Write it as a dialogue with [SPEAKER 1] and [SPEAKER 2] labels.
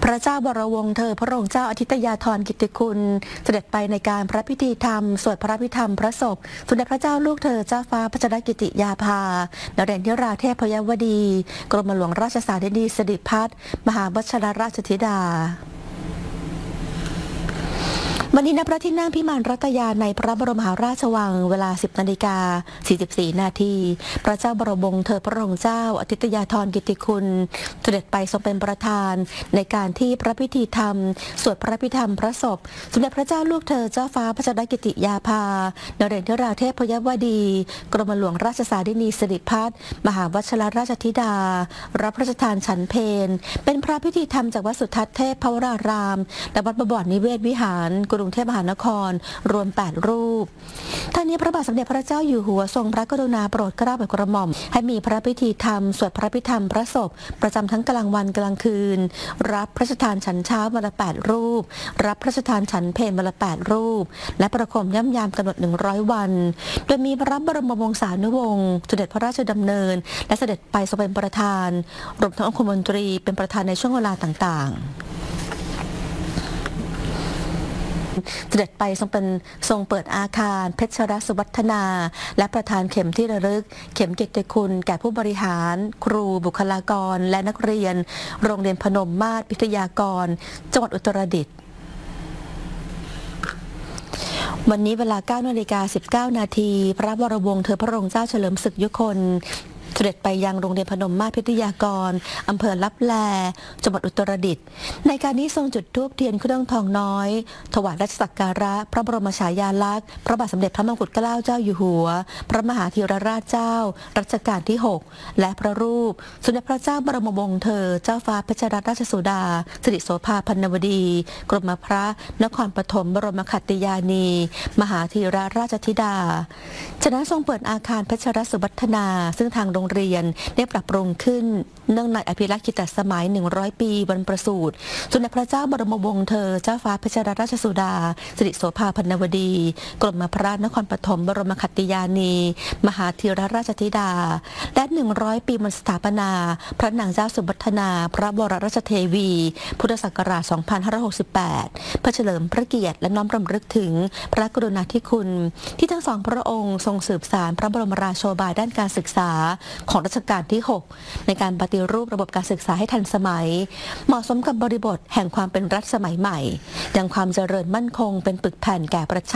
[SPEAKER 1] พระเจ้าบรวงศ์เธอพระองค์เจ้าอาทิตยาธรกิตติคุณเสด็จไปในการพระพิธีธรรมสวดพระพิธรรมพระศพสมเด็จพระเจ้าลูกเธอเจ้าฟ้าพัชรกิติยาภานเรศราเทพยวดีกรมหลวงราชสาธินีสิริพัฒน์มหาวชิรราชธิดาวันนี้ณพระที่นั่งพิมานรัตยาในพระบรมมหาราชวังเวลา 10:44 นาทีพระเจ้าบรมวงศ์เธอพระองค์เจ้าอาทิตยาธรกิตติคุณเสด็จไปทรงเป็นประธานในการที่พระพิธีธรรมสวดพระพิธรรมพระศพสมเด็จพระเจ้าลูกเธอเจ้าฟ้าพัชรกิติยาภานเรศราเทพยวดีกรมหลวงราชสาธินีสิริพัฒน์มหาวชิรราชธิดารับพระราชทานฉันเพลเป็นพระพิธีธรรมจากวัดสุทัศน์เทพพวรารามและวัดบวรนิเวศวิหารกรุงเทพมหานครรวม8รูปทั้งนี้พระบาทสมเด็จพระเจ้าอยู่หัวทรงพระกรุณาโปรดเกล้าโปรดกระหม่อมให้มีพระพิธีธรรมสวดพระพิธรรมพระศพประจำทั้งกลางวันกลางคืนรับพระราชทานฉันเช้าวันละ8รูปรับพระราชทานฉันเพลวันละ8รูปและประโคมย่ำยามกำหนด100วันโดยมีพระบรมวงศานุวงศ์เสด็จพระราชดำเนินและเสด็จไปทรงเป็นประธานรวมทั้งองคมนตรีเป็นประธานในช่วงเวลาต่างๆเสด็จไปทรงเปิดอาคารเพชรสุวัฒนาและประธานเข็มที่ระลึกเข็มเกียรติคุณแก่ผู้บริหารครูบุคลากรและนักเรียนโรงเรียนพนมมาศวิทยากรจังหวัดอุตรดิตถ์วันนี้เวลา 9:19 นาทีพระวรวงศ์เธอพระองค์เจ้าเฉลิมศึกยุคนเสด็จไปยังโรงเรียนพนมมาศพิทยากรอำเภอลับแลจังหวัดอุตรดิตถ์ในการนี้ทรงจุดธูปเทียนเครื่องทองน้อยถวายราชสักการะพระบรมฉายาลักษณ์พระบาทสมเด็จพระมงกุฎเกล้าเจ้าอยู่หัวพระมหาธีรราชเจ้ารัชกาลที่6และพระรูปสมเด็จพระเจ้าบรมวงศ์เธอเจ้าฟ้าเพชรรัตนราชสุดาสิริโสภาพันนวดีกรมพระนครปฐมบรมขัตติยานีมหาธีรราชธิดาจากนั้นทรงเปิดอาคารเพชรสุวัฒนาซึ่งทางโรงเรียนได้ปรับปรุงขึ้นเนื่องในอภิรักษ์กิตติสมัย100 ปีวันประสูติสมเด็จพระเจ้าบรมวงศ์เธอเจ้าฟ้าเพชรราชสุดาสิริโสภาพันนวดีกรมพระนครปฐมบรมขัตติยานีมหาธีรราชธิดาและ100 ปีวันสถาปนาพระนางเจ้าสุวัฒนาพระบรมราชเทวีพุทธศักราช 2568 เพื่อเฉลิมพระเกียรติและน้อมรำลึกถึงพระกรุณาธิคุณที่ทั้งสองพระองค์ทรงสืบสานพระบรมราโชบายด้านการศึกษาของรัชกาลที่ 6 ในการปฏิรูประบบการศึกษาให้ทันสมัยเหมาะสมกับบริบทแห่งความเป็นรัฐสมัยใหม่ยังความเจริญมั่นคงเป็นปึกแผ่นแก่ประชา